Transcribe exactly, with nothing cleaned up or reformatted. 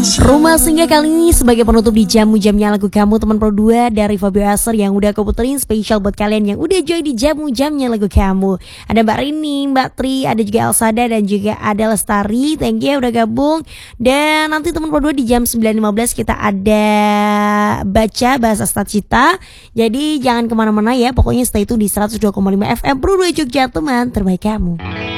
Rumah Singgah kali ini sebagai penutup di jamu-jamnya lagu kamu teman Pro dua dari Fabio Aser yang udah aku puterin spesial buat kalian yang udah join di jamu-jamnya lagu kamu. Ada Mbak Rini, Mbak Tri, ada juga Elsada dan juga ada Lestari. Thank you ya udah gabung. Dan nanti teman Pro dua di jam sembilan lima belas kita ada baca bahasa Stacita. Jadi jangan kemana-mana ya, pokoknya stay tune di seratus dua koma lima F M Pro dua Jogja teman terbaik kamu.